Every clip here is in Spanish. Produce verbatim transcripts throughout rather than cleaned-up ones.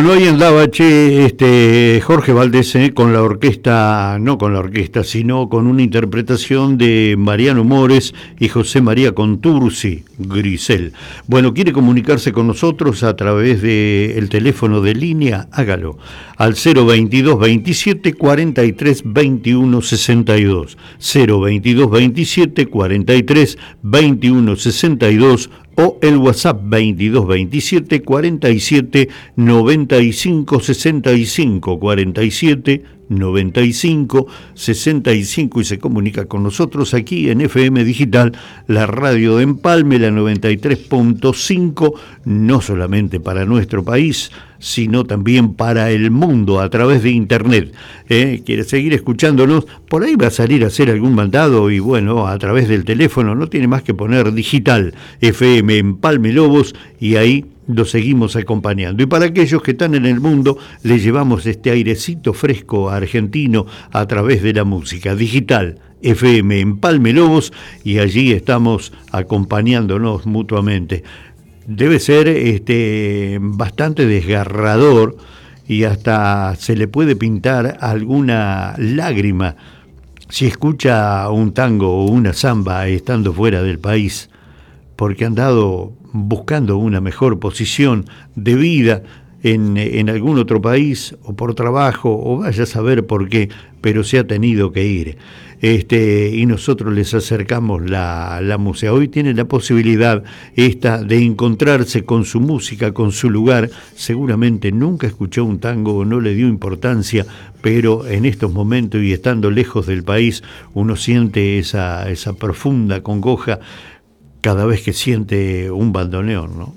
Bueno, ahí andaba, che, este, Jorge Valdés, eh, con la orquesta, no con la orquesta, sino con una interpretación de Mariano Mores y José María Contursi, Grisel. Bueno, quiere comunicarse con nosotros a través del teléfono de línea, hágalo, al cero veintidós veintisiete cuarenta y tres veintiuno sesenta y dos, cero veintidós veintisiete cuarenta y tres veintiuno sesenta y dos, o el WhatsApp veintidós veintisiete cuarenta y siete noventa y cinco sesenta y cinco, cuarenta y siete noventa y cinco sesenta y cinco, y se comunica con nosotros aquí en F M Digital, la radio de Empalme, la noventa y tres punto cinco, no solamente para nuestro país, sino también para el mundo a través de internet. ¿Eh? ¿Quiere seguir escuchándonos? Por ahí va a salir a hacer algún mandado y bueno, a través del teléfono no tiene más que poner digital F M Empalme Lobos y ahí lo seguimos acompañando. Y para aquellos que están en el mundo, les llevamos este airecito fresco argentino a través de la música digital F M Empalme Lobos, y allí estamos acompañándonos mutuamente. Debe ser este, bastante desgarrador y hasta se le puede pintar alguna lágrima si escucha un tango o una samba estando fuera del país, porque han dado buscando una mejor posición de vida en, en algún otro país, o por trabajo, o vaya a saber por qué, pero se ha tenido que ir. Este, y nosotros les acercamos la, la música. Hoy tienen la posibilidad esta de encontrarse con su música, con su lugar. Seguramente nunca escuchó un tango o no le dio importancia, pero en estos momentos y estando lejos del país, uno siente esa, esa profunda congoja cada vez que siente un bandoneón, ¿no?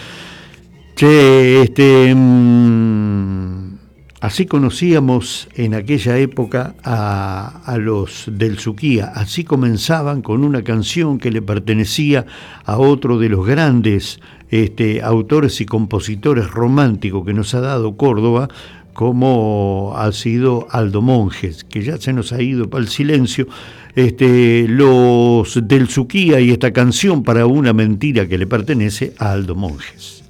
Che, este, mmm, así conocíamos en aquella época a, a los del Suquía. Así comenzaban con una canción que le pertenecía a otro de los grandes este, autores y compositores románticos que nos ha dado Córdoba, como ha sido Aldo Monjes, que ya se nos ha ido para el silencio. Este, los del Suquía y esta canción para una mentira que le pertenece a Aldo Monjes.